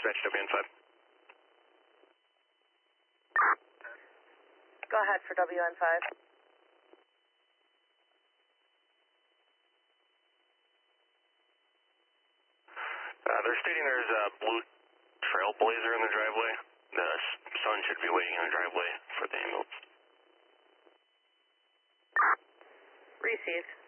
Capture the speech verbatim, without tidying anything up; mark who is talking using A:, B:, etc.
A: Dispatch W N five.
B: Go ahead for W N five.
A: Uh, they're stating there's a blue Trailblazer in the driveway. The son should be waiting in the driveway for the ambulance.
B: Received.